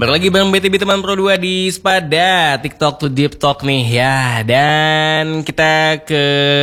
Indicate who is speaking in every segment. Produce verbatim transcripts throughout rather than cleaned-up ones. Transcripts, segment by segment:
Speaker 1: Balik lagi bareng B T B teman Pro dua di Spada TikTok to Deep Talk nih ya. Dan kita ke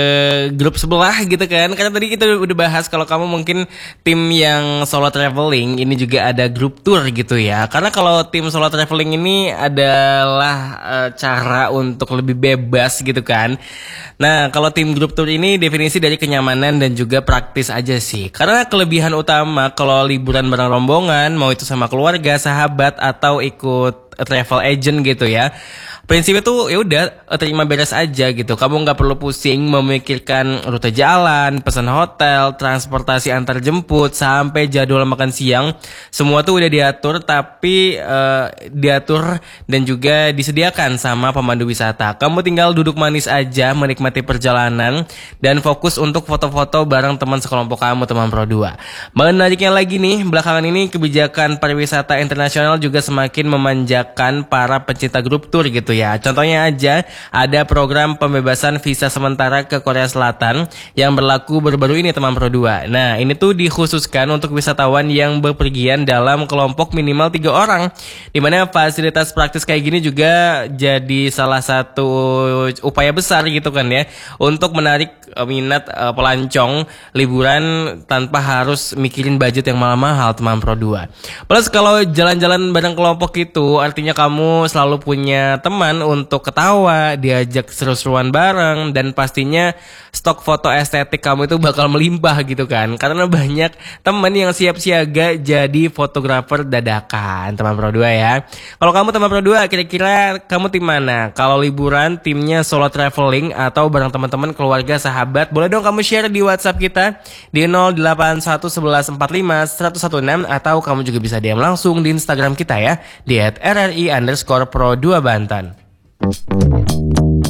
Speaker 1: grup sebelah gitu kan. Karena tadi kita udah bahas kalau kamu mungkin tim yang solo traveling, ini juga ada grup tour gitu ya. Karena kalau tim solo traveling ini adalah uh, cara untuk lebih bebas gitu kan. Nah, kalau tim grup tour ini definisi dari kenyamanan dan juga praktis aja sih. Karena kelebihan utama kalau liburan bareng rombongan, mau itu sama keluarga, sahabat, atau ikut travel agent gitu ya. Prinsipnya tuh ya udah terima beres aja gitu. Kamu nggak perlu pusing memikirkan rute jalan, pesan hotel, transportasi antar jemput sampai jadwal makan siang. Semua tuh udah diatur, tapi uh, diatur dan juga disediakan sama pemandu wisata. Kamu tinggal duduk manis aja, menikmati perjalanan dan fokus untuk foto-foto bareng teman sekelompok kamu, teman Pro dua. Menariknya lagi nih, belakangan ini kebijakan pariwisata internasional juga semakin memanjakan para pencinta grup tour gitu ya. Contohnya aja ada program pembebasan visa sementara ke Korea Selatan yang berlaku baru-baru ini teman Pro dua. Nah, ini tuh dikhususkan untuk wisatawan yang berpergian dalam kelompok minimal tiga orang. Dimana fasilitas praktis kayak gini juga jadi salah satu upaya besar gitu kan ya, untuk menarik uh, minat uh, pelancong liburan tanpa harus mikirin budget yang mahal-mahal teman Pro dua. Plus kalau jalan-jalan bareng kelompok itu artinya kamu selalu punya teman untuk ketawa, diajak seru-seruan bareng, dan pastinya stok foto estetik kamu itu bakal melimpah gitu kan. Karena banyak teman yang siap siaga jadi fotografer dadakan teman Pro dua ya. Kalau kamu teman Pro dua, kira-kira kamu tim mana? Kalau liburan timnya solo traveling atau bareng teman-teman, keluarga, sahabat? Boleh dong kamu share di WhatsApp kita di nol delapan satu satu satu empat lima satu satu enam, atau kamu juga bisa D M langsung di Instagram kita ya di et r r i underscore pro dua Banten.